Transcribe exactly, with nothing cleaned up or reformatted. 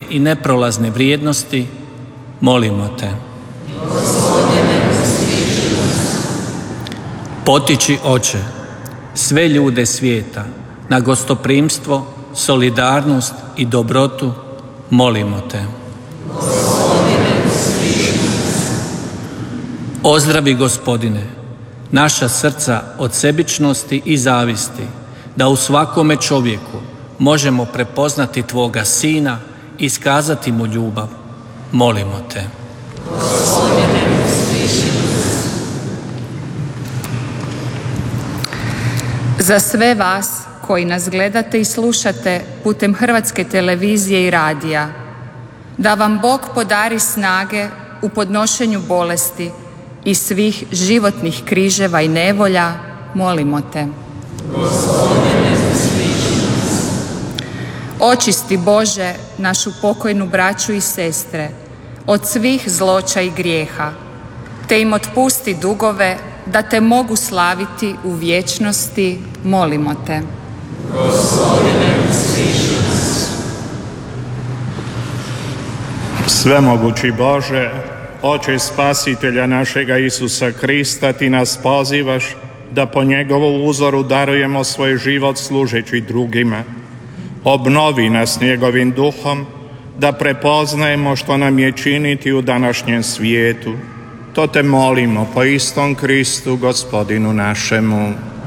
i neprolazne vrijednosti, molimo te. Potiči, Oče, sve ljude svijeta na gostoprimstvo, solidarnost i dobrotu, molimo te. Ozdravi, Gospodine, naša srca od sebičnosti i zavisti, da u svakome čovjeku možemo prepoznati Tvoga Sina i iskazati mu ljubav, molimo te. Za sve vas koji nas gledate i slušate putem Hrvatske televizije i radija, da vam Bog podari snage u podnošenju bolesti i svih životnih križeva i nevolja, molimo te. Očisti, Bože, našu pokojnu braću i sestre od svih zloća i grijeha, te im otpusti dugove da te mogu slaviti u vječnosti, molimo te. Svemogući Bože, Oče Spasitelja našega Isusa Krista, Ti nas pozivaš da po njegovu uzoru darujemo svoj život služeći drugima. Obnovi nas njegovim duhom da prepoznajemo što nam je činiti u današnjem svijetu. To te molimo po istom Kristu, Gospodinu našemu.